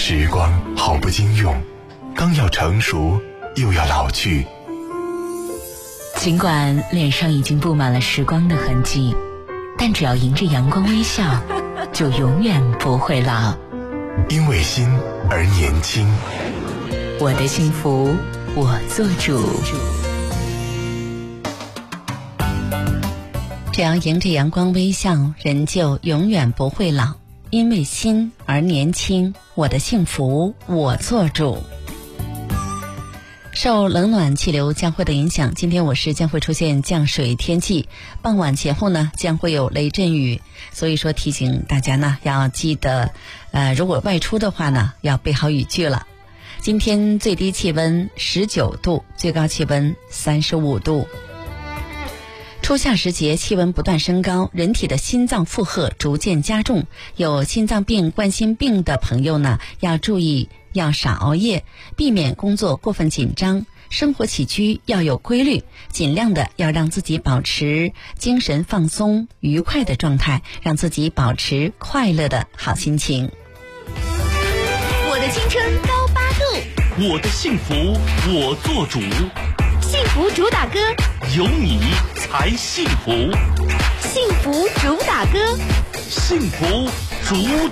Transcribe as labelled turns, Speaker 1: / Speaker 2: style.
Speaker 1: 时光好不经用，刚要成熟又要老去。
Speaker 2: 尽管脸上已经布满了时光的痕迹，但只要迎着阳光微笑，就永远不会老。
Speaker 1: 因为心而年轻，
Speaker 2: 我的幸福我做主。只要迎着阳光微笑，人就永远不会老。因为心而年轻，我的幸福我做主。受冷暖气流将会的影响，今天我市将会出现降水天气，傍晚前后呢将会有雷阵雨，所以说提醒大家呢要记得如果外出的话呢要备好雨具了。今天最低气温19度，最高气温35度。初夏时节气温不断升高，人体的心脏负荷逐渐加重，有心脏病、冠心病的朋友呢要注意，要少熬夜，避免工作过分紧张，生活起居要有规律，尽量的要让自己保持精神放松、愉快的状态，让自己保持快乐的好心情。
Speaker 3: 我的青春高八度，
Speaker 4: 我的幸福我做主，
Speaker 3: 幸福主打歌，
Speaker 4: 有你才幸福，
Speaker 3: 幸福主打歌，
Speaker 4: 幸福主